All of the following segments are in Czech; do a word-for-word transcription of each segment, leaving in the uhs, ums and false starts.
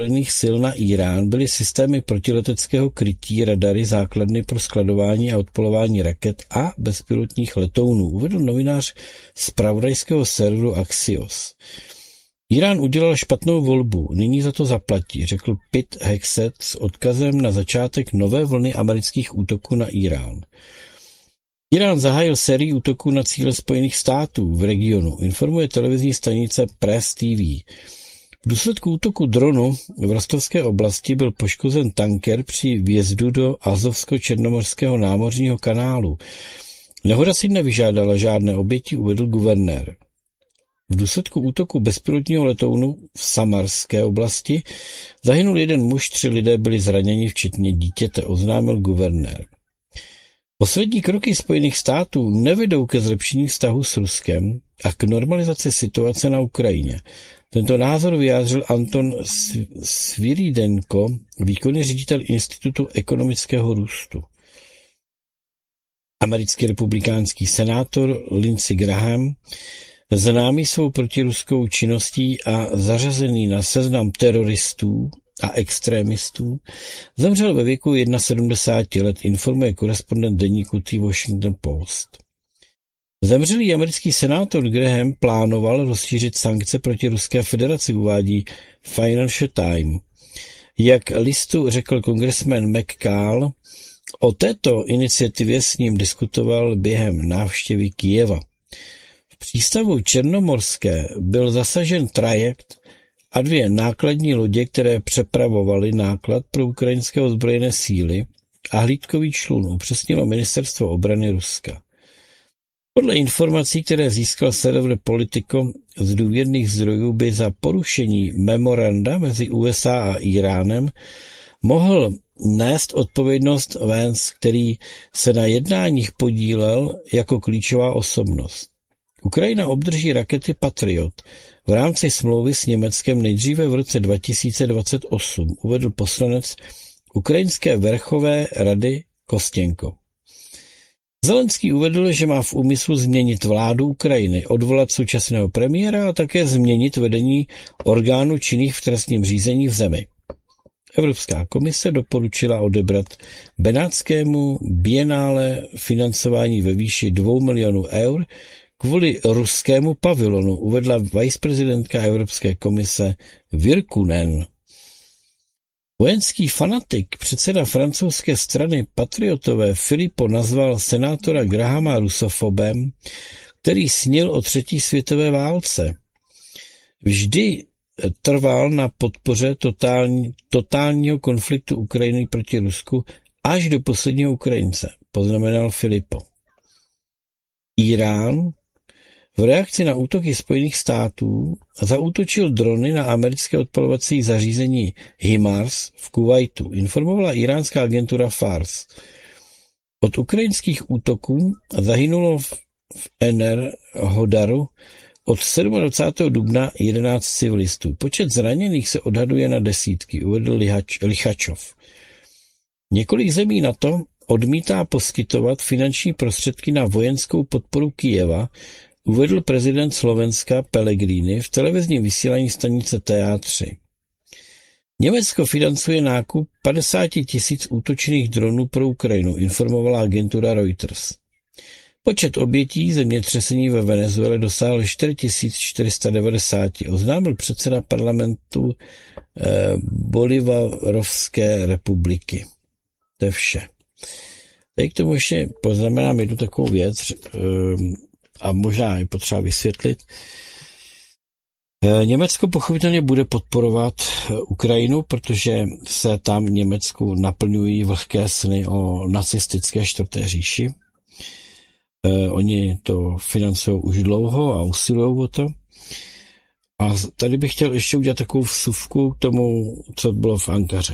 Spojených sil na Írán byly systémy protileteckého krytí, radary, základny pro skladování a odpalování raket a bezpilotních letounů, uvedl novinář zpravodajského serveru Axios. Írán udělal špatnou volbu, nyní za to zaplatí, řekl Pete Hegseth s odkazem na začátek nové vlny amerických útoků na Írán. Írán zahájil sérii útoků na cíle Spojených států v regionu, informuje televizní stanice Press T V. V důsledku útoku dronu v Rostovské oblasti byl poškozen tanker při vjezdu do Azovsko-černomorského námořního kanálu. Nehoda si nevyžádala žádné oběti, uvedl guvernér. V důsledku útoku bezpilotního letounu v Samarské oblasti zahynul jeden muž, tři lidé byli zraněni, včetně dítěte, oznámil guvernér. Poslední kroky Spojených států nevedou ke zlepšení vztahu s Ruskem a k normalizaci situace na Ukrajině. Tento názor vyjádřil Anton Sviриdenko, výkonný ředitel Institutu ekonomického růstu. Americký republikánský senátor Lindsey Graham, známý svou protiruskou činností a zařazený na seznam teroristů a extrémistů, zemřel ve věku sedmdesáti jedna let, informuje korespondent deníku The Washington Post. Zemřelý americký senátor Graham plánoval rozšířit sankce proti Ruské federaci, uvádí Financial Times. Jak listu řekl kongresmen McCall, o této iniciativě s ním diskutoval během návštěvy Kyjeva. V přístavu Černomorské byl zasažen trajekt a dvě nákladní lodě, které přepravovaly náklad pro ukrajinské ozbrojené síly a hlídkový člun, upřesnilo ministerstvo obrany Ruska. Podle informací, které získal server Politico z důvěrných zdrojů, by za porušení memoranda mezi U S A a Íránem mohl nést odpovědnost Vance, který se na jednáních podílel jako klíčová osobnost. Ukrajina obdrží rakety Patriot v rámci smlouvy s Německem nejdříve v roce dva tisíce dvacet osm, uvedl poslanec Ukrajinské verchové rady Kostěnko. Zelenský uvedl, že má v úmyslu změnit vládu Ukrajiny, odvolat současného premiéra a také změnit vedení orgánů činných v trestním řízení v zemi. Evropská komise doporučila odebrat Benátskému bienále financování ve výši dvou milionů eur kvůli ruskému pavilonu, uvedla viceprezidentka Evropské komise Virkkunen. Vojenský fanatik, předseda francouzské strany Patriotové Philipo nazval senátora Grahama rusofobem, který snil o třetí světové válce. Vždy trval na podpoře totální, totálního konfliktu Ukrajiny proti Rusku až do posledního Ukrajince, poznamenal Filipo. Írán v reakci na útoky Spojených států zaútočil drony na americké odpalovací zařízení HIMARS v Kuvajtu, informovala iránská agentura Fars. Od ukrajinských útoků zahynulo v Ener Hodaru od dvacátého sedmého dubna jedenáct civilistů. Počet zraněných se odhaduje na desítky, uvedl Lichač, Lichačov. Několik zemí NATO odmítá poskytovat finanční prostředky na vojenskou podporu Kyjeva, uvedl prezident Slovenska Pellegrini v televizním vysílání stanice T A tři. Německo financuje nákup padesát tisíc útočných dronů pro Ukrajinu, informovala agentura Reuters. Počet obětí zemětřesení ve Venezuele dosáhl čtyři tisíce čtyři sta devadesát, oznámil předseda parlamentu eh, Bolivarovské republiky. To je vše. Teď k tomu ještě poznamenám jednu takovou věc, eh, a možná je potřeba vysvětlit. Německo pochopitelně bude podporovat Ukrajinu, protože se tam v Německu naplňují vlhké sny o nacistické čtvrté říši. Oni to financují už dlouho a usilují o to. A tady bych chtěl ještě udělat takovou vsuvku k tomu, co bylo v Ankaře.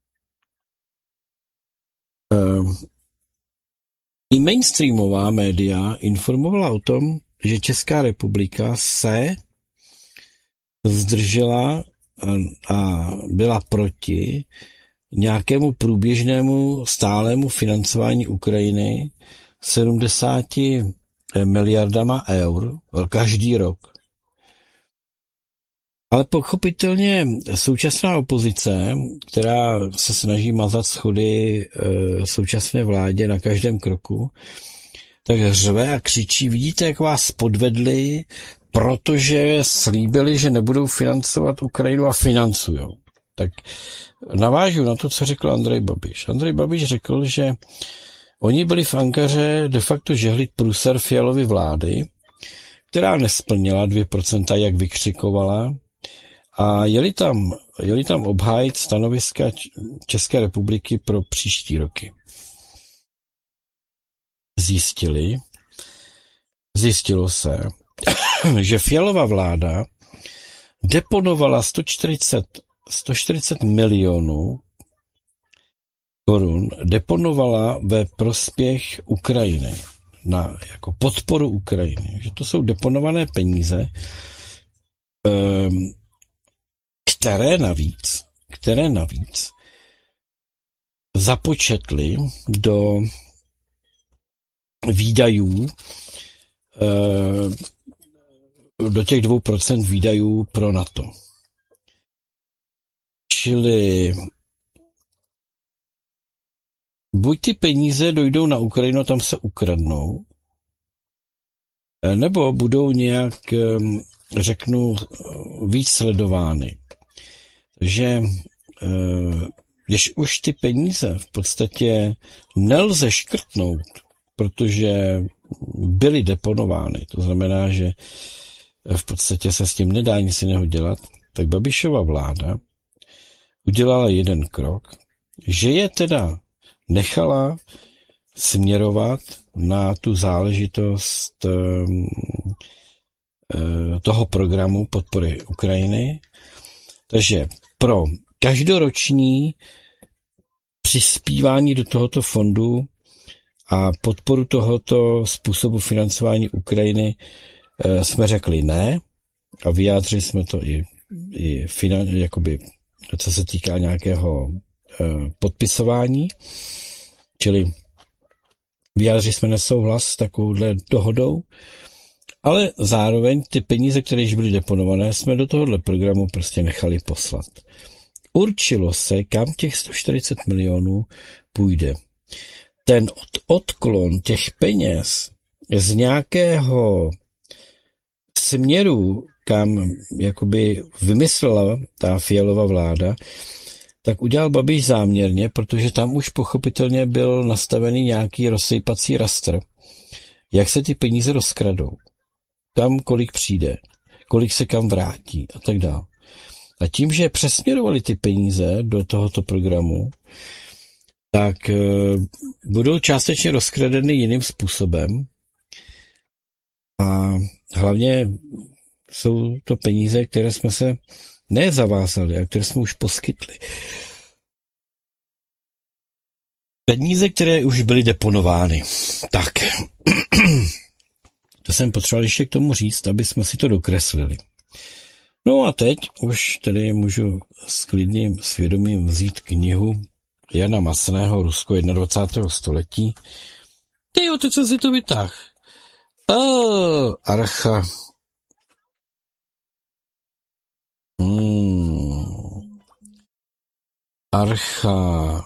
I mainstreamová média informovala o tom, že Česká republika se zdržela a byla proti nějakému průběžnému stálému financování Ukrajiny sedmdesáti miliardama eur každý rok. Ale pochopitelně současná opozice, která se snaží mazat schody e, současné vládě na každém kroku, tak řve a křičí, vidíte, jak vás podvedli, protože slíbili, že nebudou financovat Ukrajinu a financujou. Tak navážu na to, co řekl Andrej Babiš. Andrej Babiš řekl, že oni byli v Ankaře de facto žehlit průser Fialovy vlády, která nesplnila dvě procenta, jak vykřikovala, a jeli tam, jeli tam obhájit stanoviska České republiky pro příští roky. Zjistili, zjistilo se, že Fialova vláda deponovala sto čtyřicet milionů korun, deponovala ve prospěch Ukrajiny, na jako podporu Ukrajiny. Že to jsou deponované peníze, které navíc, které navíc započetly do výdajů, do těch dvou procent výdajů pro NATO. Čili buď ty peníze dojdou na Ukrajinu, tam se ukradnou, nebo budou nějak, řeknu, víc sledovány. Že když už ty peníze v podstatě nelze škrtnout, protože byly deponovány, to znamená, že v podstatě se s tím nedá nic jiného dělat, tak Babišova vláda udělala jeden krok, že je teda nechala směrovat na tu záležitost toho programu podpory Ukrajiny. Takže pro každoroční přispívání do tohoto fondu a podporu tohoto způsobu financování Ukrajiny jsme řekli ne a vyjádřili jsme to i, i finan, jakoby, co se týká nějakého podpisování, čili vyjádřili jsme nesouhlas s takovouhle dohodou, ale zároveň ty peníze, které již byly deponované, jsme do tohohle programu prostě nechali poslat. Určilo se, kam těch sto čtyřicet milionů půjde. Ten od, odklon těch peněz z nějakého směru, kam jakoby vymyslela ta Fialova vláda, tak udělal Babiš záměrně, protože tam už pochopitelně byl nastavený nějaký rozsejpací rastr, jak se ty peníze rozkradou, kam kolik přijde, kolik se kam vrátí a tak dále. A tím, že přesměrovali ty peníze do tohoto programu, tak e, budou částečně rozkradeny jiným způsobem a hlavně jsou to peníze, které jsme se nezavázali a které jsme už poskytli. Peníze, které už byly deponovány. Tak, to jsem potřeboval ještě k tomu říct, aby jsme si to dokreslili. No a teď už tedy můžu s klidným svědomím vzít knihu Jana Masného Rusko dvacátého prvního století. Tyjo, teď jsem si to vytáhl. Oh, archa. Hmm. Archa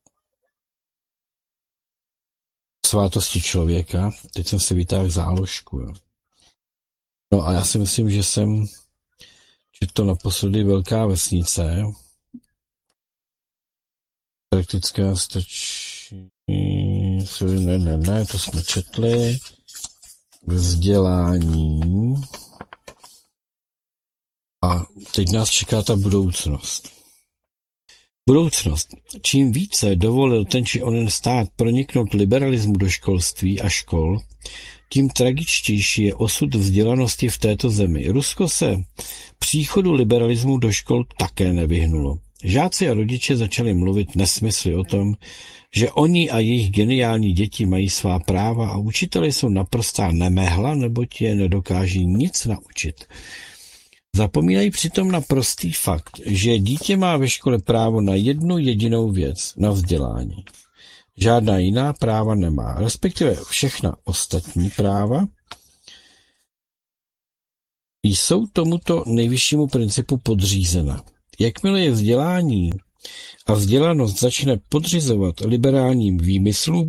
svátosti člověka. Teď jsem si vytáhl záložku. Jo. No a já si myslím, že jsem četl naposledy Velká vesnice. Praktická stačí... Ne, ne, ne, to jsme četli. Vzdělání. A teď nás čeká ta budoucnost. Budoucnost. Čím více dovolil ten či onen stát proniknout liberalismu do školství a škol, tím tragičtější je osud vzdělanosti v této zemi. Rusko se příchodu liberalismu do škol také nevyhnulo. Žáci a rodiče začali mluvit nesmysly o tom, že oni a jejich geniální děti mají svá práva a učitelé jsou naprostá nemehla, neboť je nedokáží nic naučit. Zapomínají přitom na prostý fakt, že dítě má ve škole právo na jednu jedinou věc, na vzdělání. Žádná jiná práva nemá, respektive všechna ostatní práva jsou tomuto nejvyššímu principu podřízena. Jakmile je vzdělání a vzdělanost začne podřizovat liberálním výmyslům,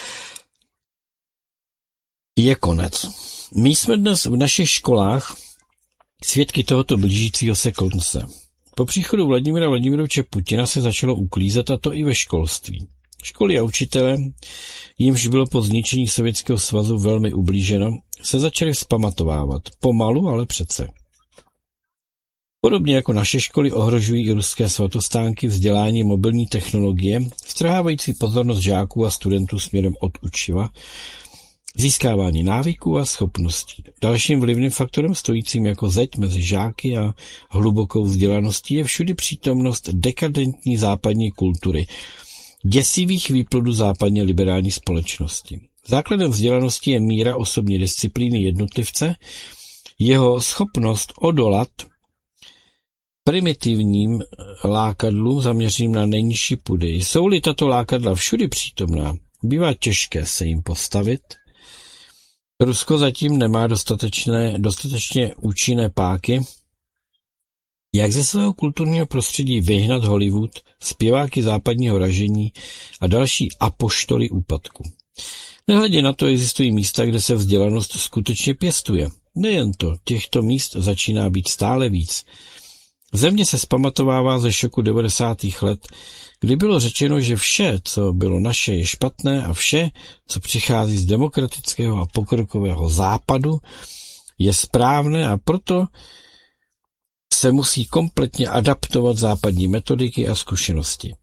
je konec. My jsme dnes v našich školách svědky tohoto blížícího se konce. Po příchodu Vladimira Vladimiroviče Putina se začalo uklízet, a to i ve školství. Školy a učitelé, jimž bylo po zničení Sovětského svazu velmi ublíženo, se začaly vzpamatovávat. Pomalu, ale přece. Podobně jako naše školy ohrožují i ruské svatostánky vzdělání mobilní technologie, strhávající pozornost žáků a studentů směrem od učiva, získávání návyků a schopností. Dalším vlivným faktorem stojícím jako zeď mezi žáky a hlubokou vzdělaností je všudy přítomnost dekadentní západní kultury, děsivých výplodů západně liberální společnosti. Základem vzdělanosti je míra osobní disciplíny jednotlivce, jeho schopnost odolat primitivním lákadlům zaměřeným na nejnižší půdy. Jsou-li tato lákadla všudy přítomná, bývá těžké se jim postavit. Rusko zatím nemá dostatečné, dostatečně účinné páky, jak ze svého kulturního prostředí vyhnat Hollywood, zpěváky západního ražení a další apoštoly úpadku. Nehledě na to existují místa, kde se vzdělanost skutečně pěstuje. Nejen to, těchto míst začíná být stále víc. Země se zpamatovává ze šoku devadesátých let, kdy bylo řečeno, že vše, co bylo naše, je špatné a vše, co přichází z demokratického a pokrokového západu, je správné a proto se musí kompletně adaptovat západní metodiky a zkušenosti.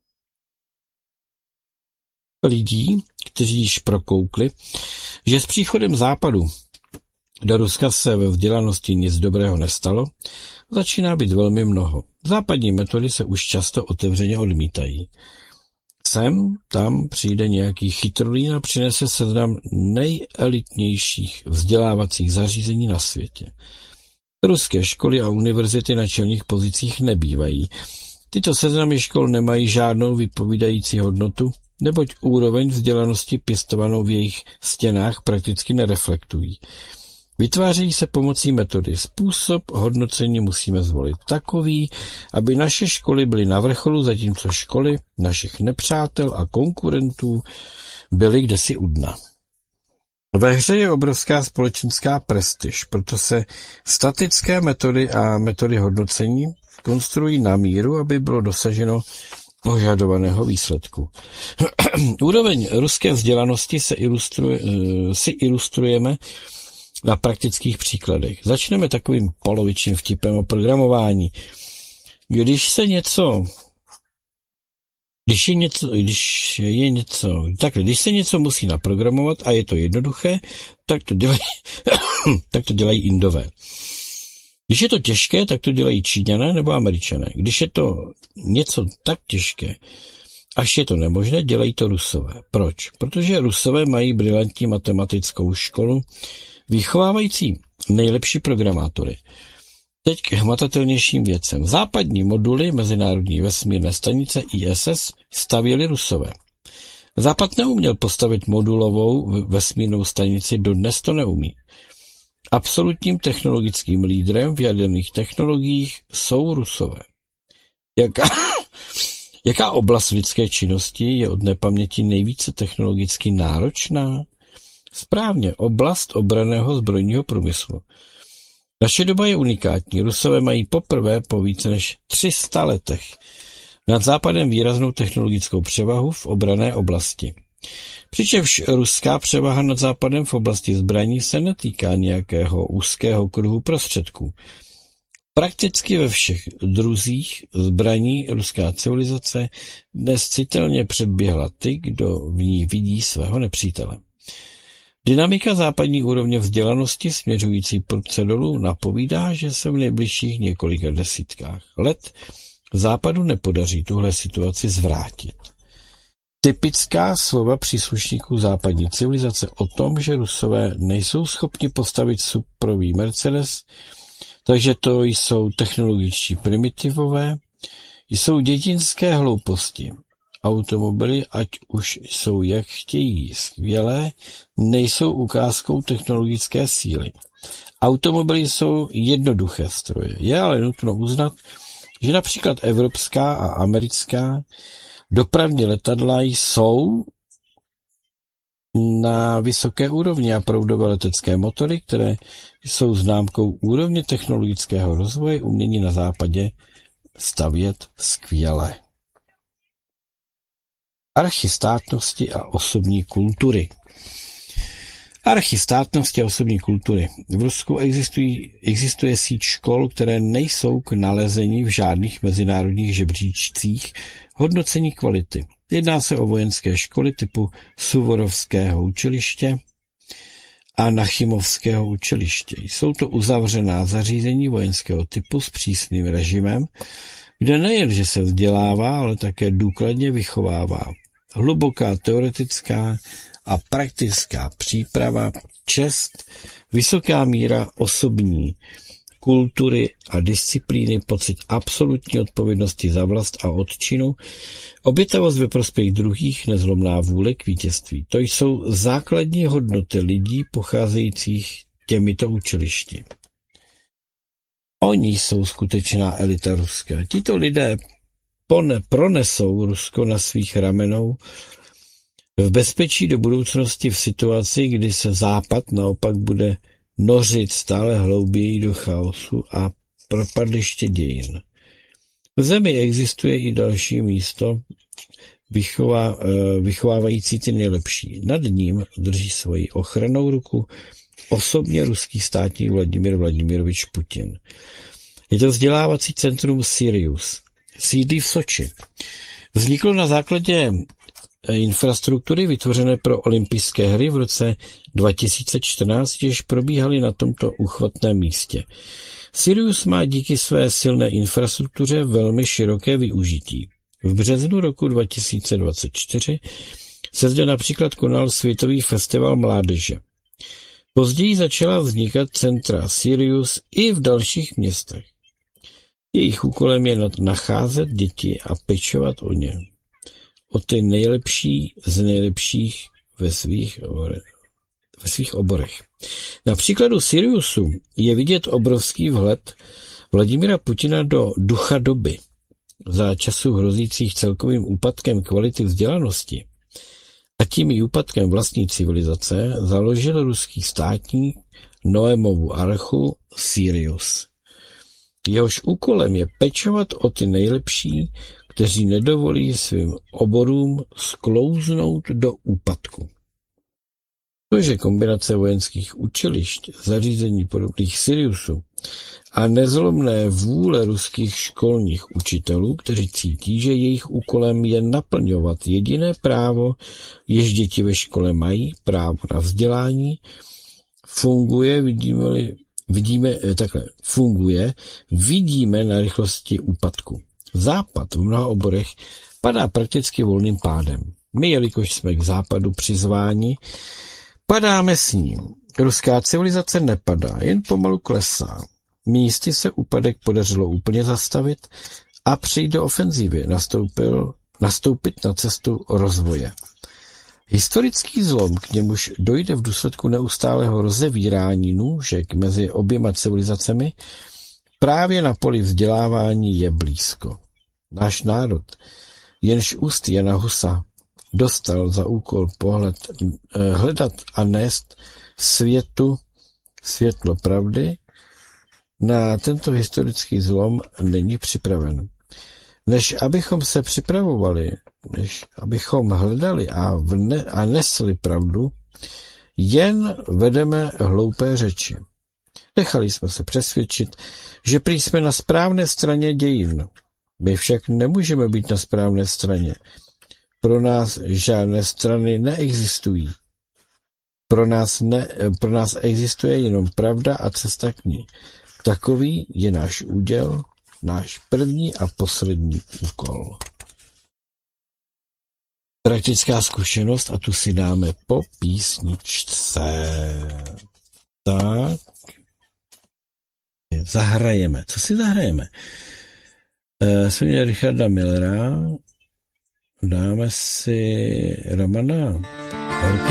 Lidí, kteří již prokoukli, že s příchodem západu do Ruska se ve vzdělanosti nic dobrého nestalo, začíná být velmi mnoho. Západní metody se už často otevřeně odmítají. Sem tam přijde nějaký chytrolín a přinese seznam nejelitnějších vzdělávacích zařízení na světě. Ruské školy a univerzity na čelných pozicích nebývají. Tyto seznamy škol nemají žádnou vypovídající hodnotu, neboť úroveň vzdělanosti pěstovanou v jejich stěnách prakticky nereflektují. Vytvářejí se pomocí metody. Způsob hodnocení musíme zvolit takový, aby naše školy byly na vrcholu, zatímco školy našich nepřátel a konkurentů byly kdesi u dna. Ve hře je obrovská společenská prestiž, proto se statické metody a metody hodnocení konstruují na míru, aby bylo dosaženo požadovaného výsledku. Úroveň ruské vzdělanosti se ilustruje, si ilustrujeme na praktických příkladech. Začneme takovým polovičním vtipem o programování. Když se něco, když je něco, když je něco, takhle, když se něco musí naprogramovat a je to jednoduché, tak to dělají, tak to dělají Indové. Když je to těžké, tak to dělají Číňané nebo Američané. Když je to něco tak těžké, až je to nemožné, dělají to Rusové. Proč? Protože Rusové mají brilantní matematickou školu, vychovávající nejlepší programátory. Teď k hmatatelnějším věcem. Západní moduly Mezinárodní vesmírné stanice I S S stavěli Rusové. Západ neuměl postavit modulovou vesmírnou stanici, dodnes to neumí. Absolutním technologickým lídrem v jaderných technologiích jsou Rusové. Jaká, jaká oblast lidské činnosti je od nepaměti nejvíce technologicky náročná? Správně, oblast obranného zbrojního průmyslu. Naše doba je unikátní. Rusové mají poprvé po více než tři sta letech nad Západem výraznou technologickou převahu v obranné oblasti. Přičemž ruská převaha nad Západem v oblasti zbraní se netýká nějakého úzkého kruhu prostředků. Prakticky ve všech druzích zbraní ruská civilizace dnes citelně předběhla ty, kdo v ní vidí svého nepřítele. Dynamika západní úrovně vzdělanosti směřující prudce dolů napovídá, že se v nejbližších několika desítkách let Západu nepodaří tuhle situaci zvrátit. Typická slova příslušníků západní civilizace o tom, že Rusové nejsou schopni postavit suprový Mercedes, takže to jsou technologičtí primitivové, jsou dětinské hlouposti. automobily, ať už jsou jak chtějí skvělé, nejsou ukázkou technologické síly. Automobily jsou jednoduché stroje. Je ale nutno uznat, že například evropská a americká dopravní letadla jsou na vysoké úrovni a proudové letecké motory, které jsou známkou úrovně technologického rozvoje, umění na západě stavět skvěle. Archy státnosti a osobní kultury. Archy státnosti a osobní kultury. V Rusku existují, existuje síť škol, které nejsou k nalezení v žádných mezinárodních žebříčcích hodnocení kvality. Jedná se o vojenské školy typu Suvorovského učiliště a Nachimovského učiliště. Jsou to uzavřená zařízení vojenského typu s přísným režimem, kde nejen, že se vzdělává, ale také důkladně vychovává. Hluboká teoretická a praktická příprava, čest, vysoká míra osobní kultury a disciplíny, pocit absolutní odpovědnosti za vlast a odčinu, obětavost ve prospěch druhých, nezlomná vůle k vítězství. To jsou základní hodnoty lidí pocházejících těmito učilišti. Oni jsou skutečná elita Ruska. Tito lidé pone, pronesou Rusko na svých ramenou v bezpečí do budoucnosti v situaci, kdy se Západ naopak bude nořit stále hlouběji do chaosu a propadliště dějin. V zemi existuje i další místo vychová, vychovávající ty nejlepší. Nad ním drží svoji ochrannou ruku osobně ruský státník Vladimir Vladimirovič Putin. Je to vzdělávací centrum Sirius. Sídlí v Soči. Vzniklo na základě infrastruktury vytvořené pro olympijské hry v roce dva tisíce čtrnáct, jež probíhaly na tomto úchvatném místě. Sirius má díky své silné infrastruktuře velmi široké využití. V březnu roku dva tisíce dvacet čtyři se zde například konal Světový festival mládeže. Později začala vznikat centra Sirius i v dalších městech. Jejich úkolem je nacházet děti a pečovat o ně. O ty nejlepší z nejlepších ve svých, ve svých oborech. Na příkladu Siriusu je vidět obrovský vhled Vladimira Putina do ducha doby. Za časů hrozících celkovým úpadkem kvality vzdělanosti a tím i úpadkem vlastní civilizace založil ruský státník Noemovu archu Sirius. Jehož úkolem je pečovat o ty nejlepší, kteří nedovolí svým oborům sklouznout do úpadku. To, že kombinace vojenských učilišť, zařízení podobných Siriusu a nezlomné vůle ruských školních učitelů, kteří cítí, že jejich úkolem je naplňovat jediné právo, jež děti ve škole mají, právo na vzdělání, funguje, vidíme, vidíme takhle, funguje, vidíme na rychlosti úpadku. Západ v mnoha oborech padá prakticky volným pádem. My, jelikož jsme k západu přizváni, padáme s ním. Ruská civilizace nepadá, jen pomalu klesá. Místy se úpadek podařilo úplně zastavit a přijít do ofenzívy, nastoupil, nastoupit na cestu rozvoje. Historický zlom, k němuž dojde v důsledku neustálého rozevírání nůžek mezi oběma civilizacemi, právě na poli vzdělávání je blízko. Náš národ, jenž úst Jana Husa dostal za úkol pohled, hledat a nést světu světlo pravdy, na tento historický zlom není připraven. Než abychom se připravovali, než abychom hledali a, vne, a nesli pravdu, jen vedeme hloupé řeči. Nechali jsme se přesvědčit, že prý jsme na správné straně dějin. My však nemůžeme být na správné straně. Pro nás žádné strany neexistují. Pro nás, ne, pro nás existuje jenom pravda a cesta k ní. Takový je náš úděl, náš první a poslední úkol. Praktická zkušenost a tu si dáme po písničce. Tak. Zahrajeme. Co si zahrajeme? E, Jsem měl Richarda Millera, dáme si Romana Horka.